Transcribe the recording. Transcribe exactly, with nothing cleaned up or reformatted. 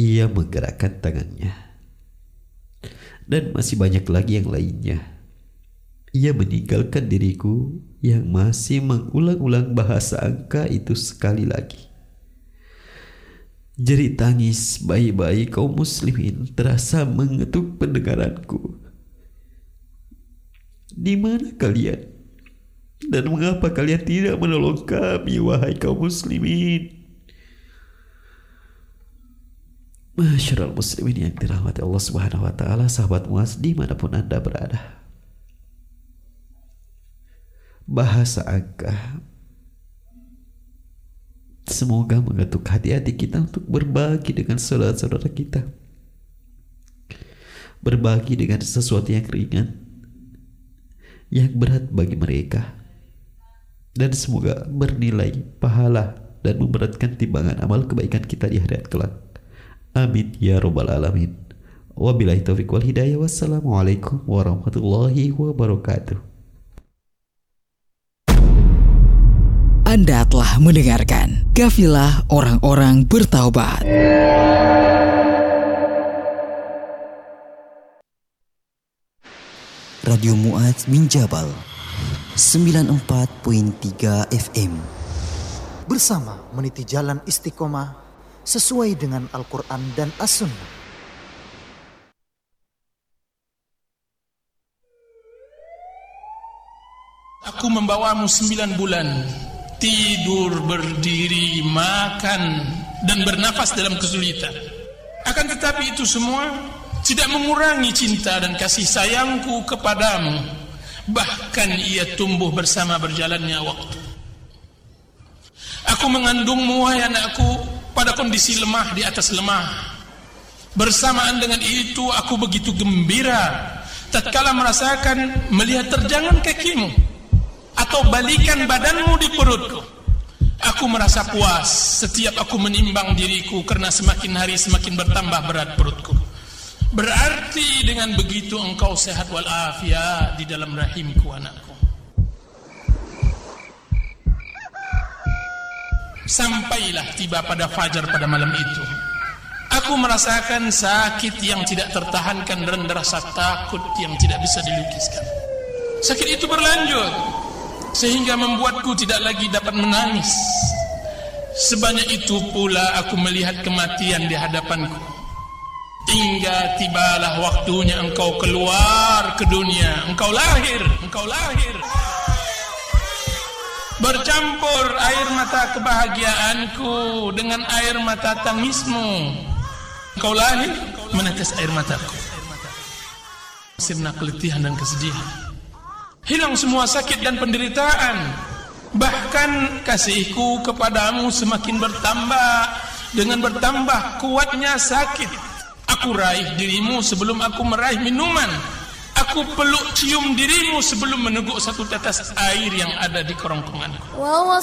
Ia menggerakkan tangannya. Dan masih banyak lagi yang lainnya. Ia meninggalkan diriku yang masih mengulang-ulang bahasa angka itu sekali lagi. Jerit tangis bayi-bayi kaum muslimin terasa mengetuk pendengaranku. Di mana kalian? Dan mengapa kalian tidak menolong kami, wahai kaum muslimin? Masyarul muslimin yang dirahmati Allah Subhanahu wa taala, sahabat Muaz dimanapun Anda berada. Bahasa angka semoga mengetuk hati-hati kita untuk berbagi dengan saudara-saudara kita. Berbagi dengan sesuatu yang ringan, yang berat bagi mereka. Dan semoga bernilai pahala dan memberatkan timbangan amal kebaikan kita di akhirat kelak. Amin ya rabbal alamin. Wabillahi taufiq wal hidayah. Wassalamualaikum warahmatullahi wabarakatuh. Anda telah mendengarkan Kafilah Orang-orang Bertaubat. Radio Muaz bin Jabal sembilan puluh empat koma tiga F M. Bersama meniti jalan istiqomah sesuai dengan Al-Quran dan As-Sunnah. Aku membawamu sembilan bulan, tidur, berdiri, makan, dan bernafas dalam kesulitan. Akan tetapi itu semua tidak mengurangi cinta dan kasih sayangku kepadamu. Bahkan ia tumbuh bersama berjalannya waktu. Aku mengandungmu, wahai anakku, pada kondisi lemah di atas lemah. Bersamaan dengan itu aku begitu gembira tatkala merasakan melihat terjangan kakimu atau balikan badanmu di perutku. Aku merasa puas setiap aku menimbang diriku karena semakin hari semakin bertambah berat perutku. Berarti dengan begitu engkau sehat walafiat di dalam rahimku, anakku. Sampailah tiba pada fajar pada malam itu. Aku merasakan sakit yang tidak tertahankan dan rasa takut yang tidak bisa dilukiskan. Sakit itu berlanjut sehingga membuatku tidak lagi dapat menangis. Sebanyak itu pula aku melihat kematian di hadapanku. Hingga tibalah waktunya engkau keluar ke dunia. Engkau lahir, engkau lahir. Bercampur air mata kebahagiaanku dengan air mata tangismu. Engkau lahir menetes air mataku. Sirna keletihan dan kesedihan. Hilang semua sakit dan penderitaan. Bahkan kasihku kepadamu semakin bertambah. Dengan bertambah kuatnya sakit, aku raih dirimu sebelum aku meraih minuman. Aku peluk cium dirimu sebelum meneguk satu tetes air yang ada di kerongkonganku. Wa